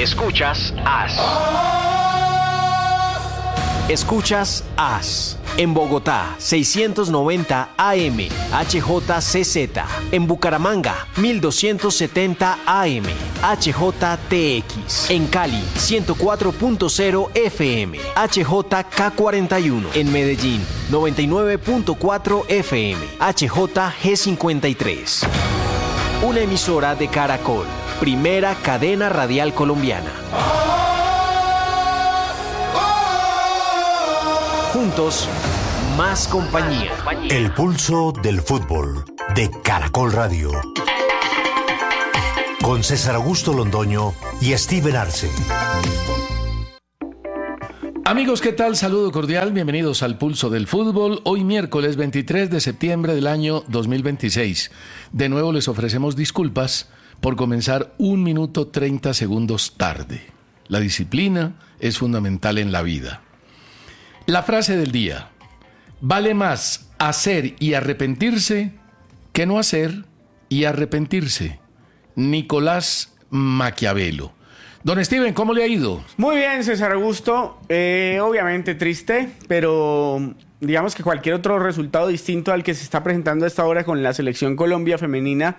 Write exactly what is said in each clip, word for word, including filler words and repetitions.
Escuchas As. Escuchas As. En Bogotá, seiscientos noventa A M, H J C Z. En Bucaramanga, mil doscientos setenta A M, H J T X. En Cali, ciento cuatro punto cero F M, H J K cuarenta y uno. En Medellín, noventa y nueve punto cuatro F M, H J G cincuenta y tres. Una emisora de Caracol, primera cadena radial colombiana. Juntos, más compañía. El pulso del fútbol de Caracol Radio. Con César Augusto Londoño y Steven Arce. Amigos, ¿qué tal? Saludo cordial, bienvenidos al Pulso del Fútbol. Hoy miércoles veintitrés de septiembre del año dos mil veintiséis. De nuevo les ofrecemos disculpas por comenzar un minuto treinta segundos tarde. La disciplina es fundamental en la vida. La frase del día: vale más hacer y arrepentirse que no hacer y arrepentirse. Nicolás Maquiavelo. Don Steven, ¿cómo le ha ido? Muy bien, César Augusto. Eh, obviamente triste, pero digamos que cualquier otro resultado distinto al que se está presentando a esta hora con la selección Colombia femenina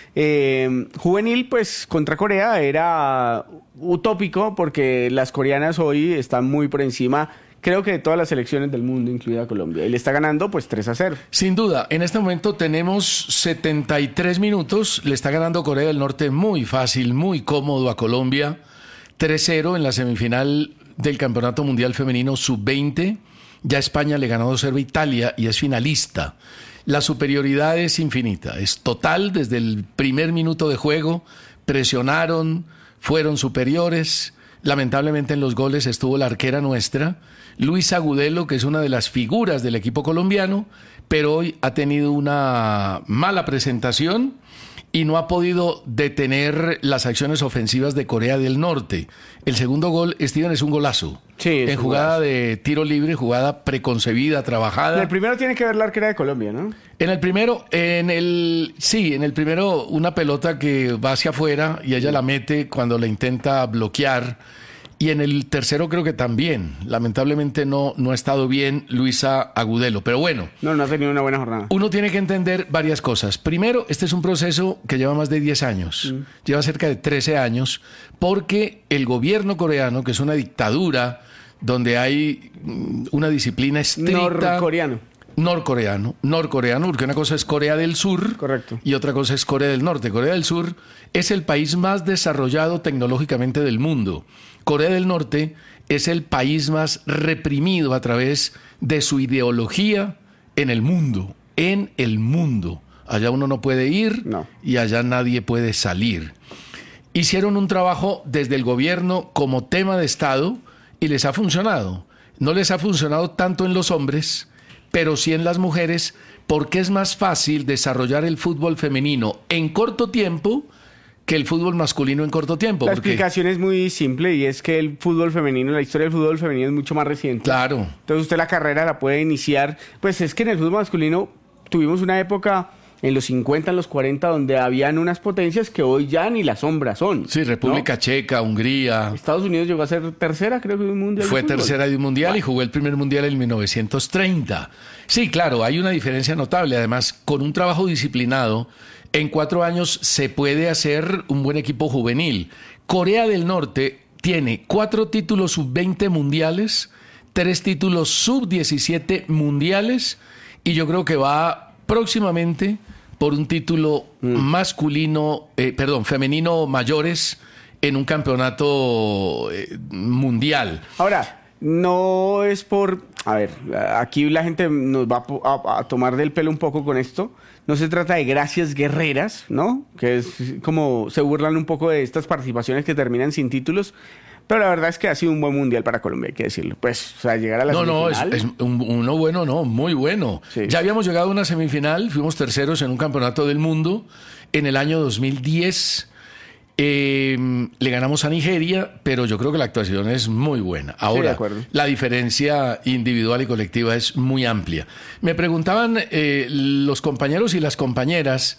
eh, juvenil, pues contra Corea era utópico, porque las coreanas hoy están muy por encima, creo que de todas las selecciones del mundo, incluida Colombia. Y le está ganando pues tres a cero. Sin duda, en este momento tenemos setenta y tres minutos. Le está ganando Corea del Norte muy fácil, muy cómodo a Colombia. tres cero en la semifinal del Campeonato Mundial Femenino sub veinte. Ya España le ganó dos cero a Italia y es finalista. La superioridad es infinita, es total desde el primer minuto de juego. Presionaron, fueron superiores. Lamentablemente en los goles estuvo la arquera nuestra, Luisa Agudelo, que es una de las figuras del equipo colombiano, pero hoy ha tenido una mala presentación y no ha podido detener las acciones ofensivas de Corea del Norte. El segundo gol, Steven, es un golazo. Sí, es en un jugada golazo. de tiro libre, jugada preconcebida, trabajada. En el primero tiene que ver la arquera de Colombia, ¿no? En el primero, en el sí, en el primero una pelota que va hacia afuera y ella la mete cuando la intenta bloquear. Y en el tercero creo que también. Lamentablemente no, no ha estado bien Luisa Agudelo. Pero bueno. No, no ha tenido una buena jornada. Uno tiene que entender varias cosas. Primero, este es un proceso que lleva más de diez años. Mm. Lleva cerca de trece años. Porque el gobierno coreano, que es una dictadura donde hay una disciplina estricta. Norcoreano. Norcoreano, norcoreano, porque una cosa es Corea del Sur. Correcto. Y otra cosa es Corea del Norte. Corea del Sur es el país más desarrollado tecnológicamente del mundo. Corea del Norte es el país más reprimido a través de su ideología en el mundo, en el mundo. Allá uno no puede ir no. y allá nadie puede salir. Hicieron un trabajo desde el gobierno como tema de Estado y les ha funcionado. No les ha funcionado tanto en los hombres, pero sí en las mujeres, porque es más fácil desarrollar el fútbol femenino en corto tiempo que el fútbol masculino en corto tiempo. La porque... explicación es muy simple, y es que el fútbol femenino, la historia del fútbol femenino es mucho más reciente. Claro. Entonces usted la carrera la puede iniciar, pues es que en el fútbol masculino tuvimos una época en los cincuenta, en los cuarenta, donde habían unas potencias que hoy ya ni la sombra son. Sí, República ¿no? Checa, Hungría. Estados Unidos llegó a ser tercera, creo que de un mundial. Fue de fútbol. tercera de un mundial y jugó el primer mundial en mil novecientos treinta. Sí, claro, hay una diferencia notable. Además, con un trabajo disciplinado, en cuatro años se puede hacer un buen equipo juvenil. Corea del Norte tiene cuatro títulos sub veinte mundiales, tres títulos sub diecisiete mundiales, y yo creo que va próximamente por un título mm. masculino, eh, perdón, femenino mayores en un campeonato eh, mundial. Ahora, no es por... A ver, aquí la gente nos va a, a, a tomar del pelo un poco con esto. No se trata de gracias guerreras, ¿no? Que es como se burlan un poco de estas participaciones que terminan sin títulos. Pero la verdad es que ha sido un buen mundial para Colombia, hay que decirlo. Pues, o sea, llegar a la no, semifinal... No, es, es un, uno bueno, no, muy bueno. Sí. Ya habíamos llegado a una semifinal, fuimos terceros en un campeonato del mundo en el año dos mil diez. Eh, le ganamos a Nigeria, pero yo creo que la actuación es muy buena. Ahora, sí, de acuerdo. La diferencia individual y colectiva es muy amplia. Me preguntaban eh, los compañeros y las compañeras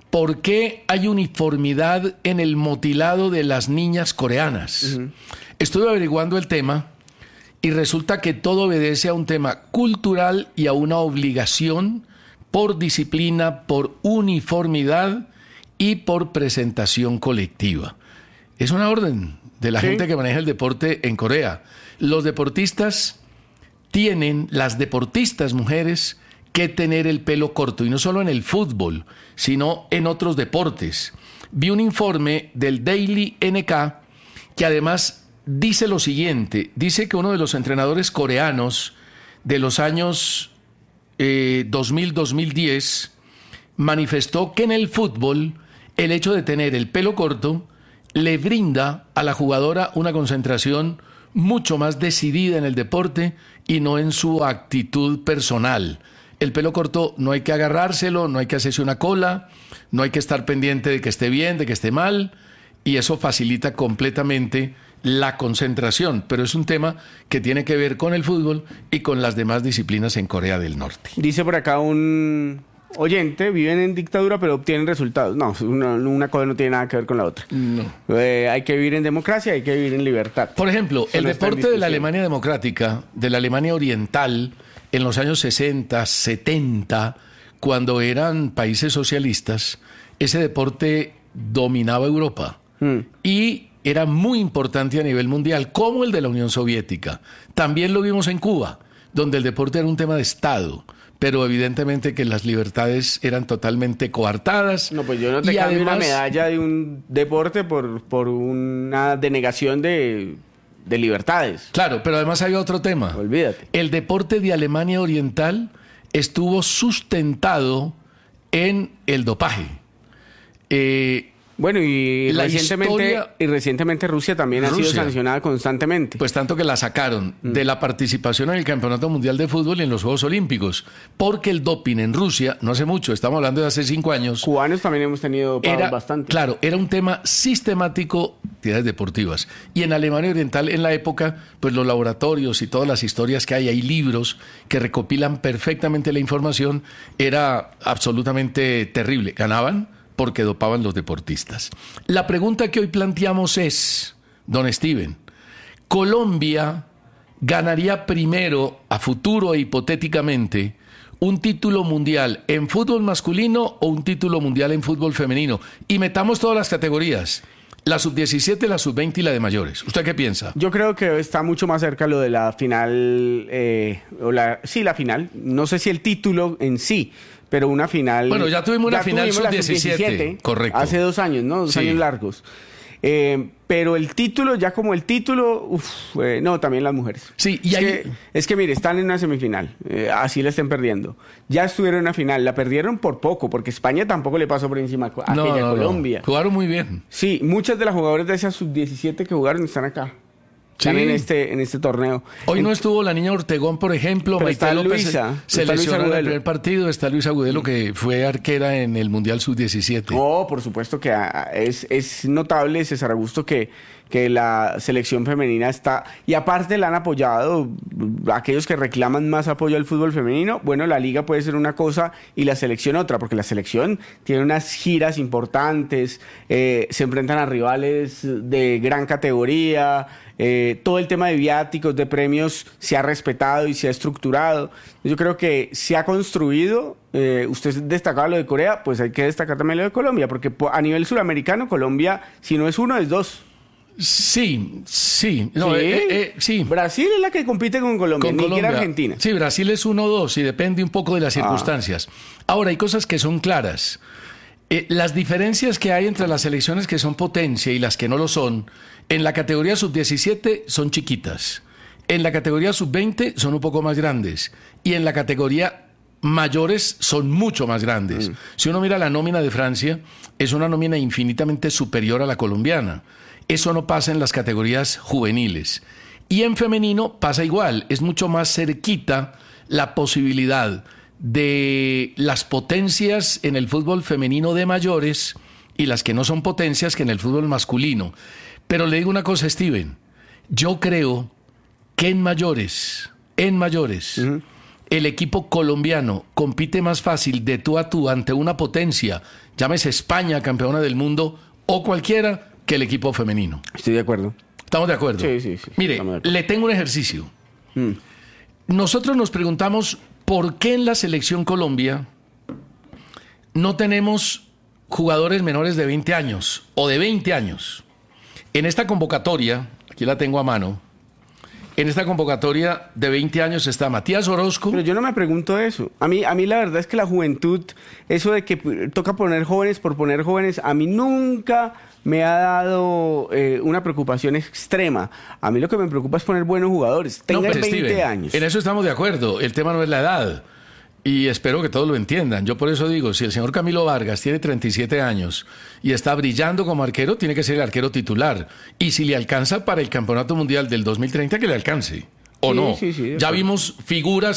¿por qué hay uniformidad en el motilado de las niñas coreanas? Uh-huh. Estuve averiguando el tema y resulta que todo obedece a un tema cultural y a una obligación por disciplina, por uniformidad y por presentación colectiva. Es una orden de la sí. gente que maneja el deporte en Corea. Los deportistas tienen, las deportistas mujeres, que tener el pelo corto, y no solo en el fútbol, sino en otros deportes. Vi un informe del Daily N K que además dice lo siguiente, dice que uno de los entrenadores coreanos de los años eh, dos mil a dos mil diez manifestó que en el fútbol el hecho de tener el pelo corto le brinda a la jugadora una concentración mucho más decidida en el deporte y no en su actitud personal. El pelo corto no hay que agarrárselo, no hay que hacerse una cola, no hay que estar pendiente de que esté bien, de que esté mal, y eso facilita completamente la concentración, pero es un tema que tiene que ver con el fútbol y con las demás disciplinas en Corea del Norte. Dice por acá un oyente, viven en dictadura pero obtienen resultados. No, una, una cosa no tiene nada que ver con la otra. No. Eh, hay que vivir en democracia, hay que vivir en libertad. Por ejemplo, eso el no deporte de la Alemania democrática, de la Alemania oriental, en los años sesenta, setenta, cuando eran países socialistas, ese deporte dominaba Europa mm. y era muy importante a nivel mundial, como el de la Unión Soviética. También lo vimos en Cuba, donde el deporte era un tema de Estado, pero evidentemente que las libertades eran totalmente coartadas. No, pues yo no te y cambio además, una medalla de un deporte por, por una denegación de, de libertades. Claro, pero además hay otro tema. Olvídate. El deporte de Alemania Oriental estuvo sustentado en el dopaje. Eh, Bueno, y La recientemente, historia- y recientemente Rusia también ha sido Rusia. sancionada constantemente. Pues tanto que la sacaron mm. de la participación en el Campeonato Mundial de Fútbol y en los Juegos Olímpicos, porque el doping en Rusia, no hace mucho, estamos hablando de hace cinco años, Cubanos también hemos tenido dopados era, bastante. claro, era un tema sistemático de actividades deportivas. Y en Alemania Oriental, en la época, pues los laboratorios y todas las historias que hay, hay libros que recopilan perfectamente la información, era absolutamente terrible. Ganaban porque dopaban los deportistas. La pregunta que hoy planteamos es, don Steven, ¿Colombia ganaría primero, a futuro e hipotéticamente, un título mundial en fútbol masculino o un título mundial en fútbol femenino? Y metamos todas las categorías, la sub diecisiete, la sub veinte y la de mayores. ¿Usted qué piensa? Yo creo que está mucho más cerca lo de la final, eh, o la, sí, la final. No sé si el título en sí, pero una final... Bueno, ya tuvimos una ya final tuvimos la sub diecisiete, correcto. Hace dos años, ¿no? Dos Sí. años largos. Eh, pero el título, ya como el título, uf, eh, no, también las mujeres. Sí, y es, hay- que, es que, mire, están en una semifinal, eh, así la estén perdiendo. Ya estuvieron en una final, la perdieron por poco, porque España tampoco le pasó por encima a co- a No, aquella no, no. Colombia. Jugaron muy bien. Sí, muchas de las jugadoras de esas sub diecisiete que jugaron están acá. Están Sí. en este, en este torneo. Hoy no En- estuvo la niña Ortegón, por ejemplo. Pero Maite está López Luisa, se está Luisa lesionó en el Agudelo. primer partido. Está Luisa Agudelo, que fue arquera en el Mundial sub diecisiete. No, por supuesto que ah, es, es notable, César Augusto, que, que la selección femenina está... Y aparte la han apoyado mm, aquellos que reclaman más apoyo al fútbol femenino. Bueno, la liga puede ser una cosa y la selección otra, porque la selección tiene unas giras importantes, eh, se enfrentan a rivales de gran categoría, eh, todo el tema de viáticos, de premios se ha respetado y se ha estructurado. Yo creo que se ha construido, eh, usted destacaba lo de Corea, pues hay que destacar también lo de Colombia, porque po- a nivel suramericano Colombia, si no es uno, es dos. Sí, sí. No, ¿Sí? eh, eh, sí. Brasil es la que compite con Colombia, Con ni siquiera Colombia. Argentina. Sí, Brasil es uno dos y depende un poco de las Ah. circunstancias. Ahora, hay cosas que son claras. Eh, las diferencias que hay entre las selecciones que son potencia y las que no lo son, en la categoría sub diecisiete son chiquitas, en la categoría sub veinte son un poco más grandes y en la categoría mayores son mucho más grandes. Mm. Si uno mira la nómina de Francia, es una nómina infinitamente superior a la colombiana. Eso no pasa en las categorías juveniles. Y en femenino pasa igual, es mucho más cerquita la posibilidad de las potencias en el fútbol femenino de mayores y las que no son potencias que en el fútbol masculino. Pero le digo una cosa, Steven, yo creo que en mayores, en mayores, uh-huh. el equipo colombiano compite más fácil de tú a tú ante una potencia, llámese España, campeona del mundo, o cualquiera, que el equipo femenino. Estoy de acuerdo. ¿Estamos de acuerdo? Sí, sí, sí. Mire, le tengo un ejercicio. Mm. Nosotros nos preguntamos por qué en la selección Colombia no tenemos jugadores menores de veinte años o de veinte años. En esta convocatoria, aquí la tengo a mano, en esta convocatoria de veinte años está Matías Orozco. Pero yo no me pregunto eso. A mí, a mí la verdad es que la juventud, eso de que toca poner jóvenes por poner jóvenes, a mí nunca me ha dado eh, una preocupación extrema. A mí lo que me preocupa es poner buenos jugadores. Tengan no, veinte Steven, años. En eso estamos de acuerdo. El tema no es la edad. Y espero que todos lo entiendan. Yo por eso digo, si el señor Camilo Vargas tiene treinta y siete años y está brillando como arquero, tiene que ser el arquero titular. Y si le alcanza para el Campeonato Mundial del dos mil treinta, que le alcance. ¿O sí, no? Sí, sí, ya vimos figuras